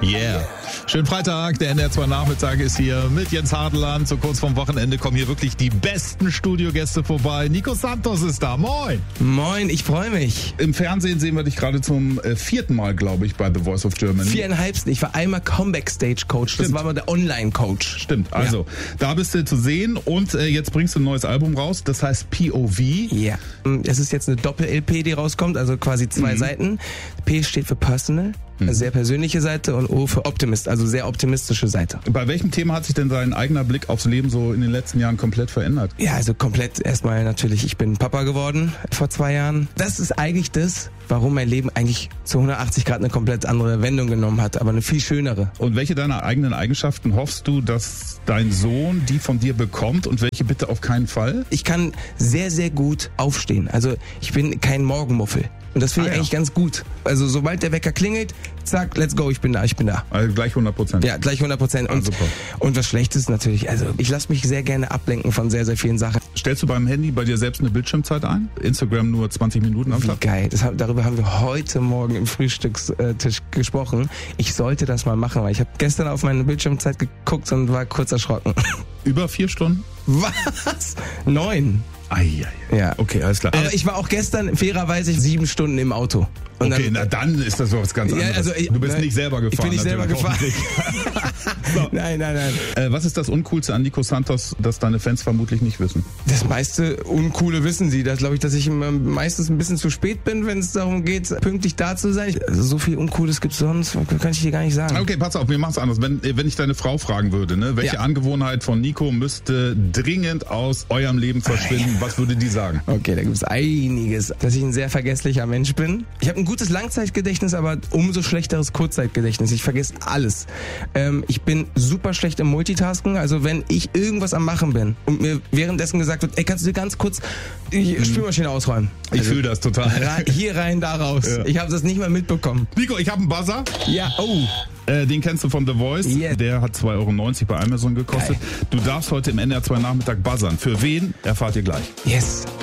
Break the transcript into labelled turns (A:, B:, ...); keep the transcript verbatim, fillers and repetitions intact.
A: Yeah. Schönen Freitag, der N D R zwei Nachmittag ist hier mit Jens Hardeland. So kurz vorm Wochenende kommen hier wirklich die besten Studiogäste vorbei. Nico Santos ist da. Moin.
B: Moin, ich freue mich.
A: Im Fernsehen sehen wir dich gerade zum äh, vierten Mal, glaube ich, bei The Voice of Germany.
B: Viereinhalbsten. Ich war einmal Comeback-Stage-Coach. Das war mal der Online-Coach.
A: Stimmt. Also, ja. Da bist du zu sehen und äh, jetzt bringst du ein neues Album raus. Das heißt P O V.
B: Ja. Es ist jetzt eine Doppel-L P, die rauskommt, also quasi zwei mhm. Seiten. P steht für Personal. Eine sehr persönliche Seite und O für Optimist, also sehr optimistische Seite.
A: Bei welchem Thema hat sich denn dein eigener Blick aufs Leben so in den letzten Jahren komplett verändert?
B: Ja, also komplett erstmal natürlich, ich bin Papa geworden vor zwei Jahren. Das ist eigentlich das, warum mein Leben eigentlich zu hundertachtzig Grad eine komplett andere Wendung genommen hat, aber eine viel schönere.
A: Und welche deiner eigenen Eigenschaften hoffst du, dass dein Sohn die von dir bekommt und welche bitte auf keinen Fall?
B: Ich kann sehr, sehr gut aufstehen. Also ich bin kein Morgenmuffel. Und das finde ich ah, ja. eigentlich ganz gut. Also sobald der Wecker klingelt, zack, let's go, ich bin da, ich bin da.
A: Also gleich hundert Prozent.
B: Ja, gleich hundert Prozent. Und, ah, super. Und was Schlechtes natürlich, also ich lasse mich sehr gerne ablenken von sehr, sehr vielen Sachen.
A: Stellst du beim Handy bei dir selbst eine Bildschirmzeit ein? Instagram nur zwanzig Minuten am Tag?
B: Wie geil, das, darüber haben wir heute Morgen im Frühstückstisch gesprochen. Ich sollte das mal machen, weil ich habe gestern auf meine Bildschirmzeit geguckt und war kurz erschrocken.
A: Über vier Stunden?
B: Was? Neun.
A: Ai, ai, ai. Ja. Okay, alles klar.
B: Aber ich war auch gestern fairerweise sieben Stunden im Auto.
A: Und okay, dann, na dann ist das was ganz anderes. Ja, also ich, du bist nein, nicht selber gefahren.
B: Ich bin nicht selber gefahren.
A: So.
B: Nein, nein, nein.
A: Äh, was ist das Uncoolste an Nico Santos, das deine Fans vermutlich nicht wissen?
B: Das meiste Uncoole wissen sie. Das glaube ich, dass ich meistens ein bisschen zu spät bin, wenn es darum geht, pünktlich da zu sein. Also so viel Uncooles gibt es sonst, kann ich dir gar nicht sagen.
A: Okay, pass auf, wir machen es anders. Wenn, wenn ich deine Frau fragen würde, ne, welche ja. Angewohnheit von Nico müsste dringend aus eurem Leben verschwinden, was würde die sagen?
B: Okay, da gibt es einiges. Dass ich ein sehr vergesslicher Mensch bin. Ich habe ein gutes Langzeitgedächtnis, aber umso schlechteres Kurzzeitgedächtnis. Ich vergesse alles. Ähm, ich bin super schlecht im Multitasken. Also wenn ich irgendwas am Machen bin und mir währenddessen gesagt wird, ey, kannst du dir ganz kurz die mhm. Spülmaschine ausräumen?
A: Ich
B: also,
A: fühle das total.
B: Rein, hier rein, da raus. Ja. Ich habe das nicht mal mitbekommen.
A: Nico, ich habe einen Buzzer.
B: Ja, oh.
A: Äh, den kennst du von The Voice. Yeah. Der hat zwei Euro neunzig bei Amazon gekostet. Geil. Du darfst heute im N D R zwei Nachmittag buzzern. Für wen, erfahrt ihr gleich.
B: Yes.